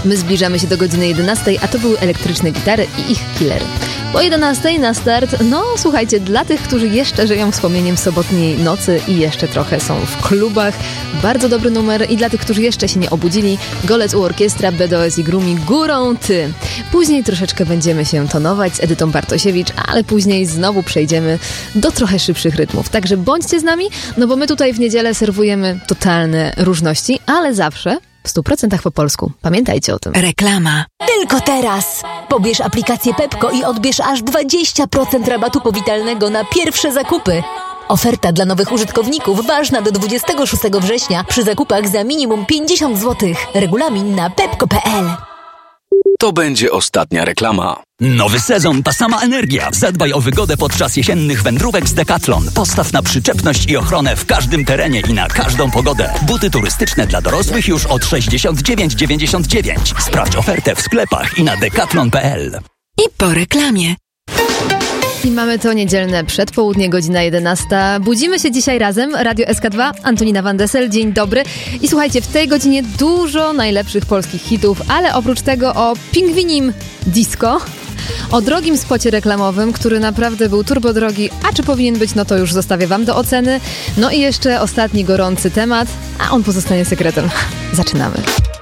My zbliżamy się do godziny 11, a to były Elektryczne Gitary i ich Killery. Po 11 na start, słuchajcie, dla tych, którzy jeszcze żyją wspomnieniem sobotniej nocy i jeszcze trochę są w klubach, bardzo dobry numer. I dla tych, którzy jeszcze się nie obudzili, Golec u orkiestra, BDOS i Grumi, Górą Ty. Później troszeczkę będziemy się tonować z Edytą Bartosiewicz, ale później znowu przejdziemy do trochę szybszych rytmów. Także bądźcie z nami, bo my tutaj w niedzielę serwujemy totalne różności, ale zawsze w 100% po polsku. Pamiętajcie o tym. Reklama. Tylko teraz! Pobierz aplikację Pepko i odbierz aż 20% rabatu powitalnego na pierwsze zakupy. Oferta dla nowych użytkowników ważna do 26 września przy zakupach za minimum 50 zł. Regulamin na pepko.pl. To będzie ostatnia reklama. Nowy sezon, ta sama energia. Zadbaj o wygodę podczas jesiennych wędrówek z Decathlon. Postaw na przyczepność i ochronę w każdym terenie i na każdą pogodę. Buty turystyczne dla dorosłych już od 69,99. Sprawdź ofertę w sklepach i na decathlon.pl. I po reklamie. I mamy to niedzielne przedpołudnie, godzina 11. Budzimy się dzisiaj razem, Radio SK2, Antonina Van Dessel, dzień dobry. I słuchajcie, w tej godzinie dużo najlepszych polskich hitów, ale oprócz tego o pingwinim disco, o drogim spocie reklamowym, który naprawdę był turbo drogi, a czy powinien być, to już zostawię wam do oceny. I jeszcze ostatni gorący temat, a on pozostanie sekretem. Zaczynamy.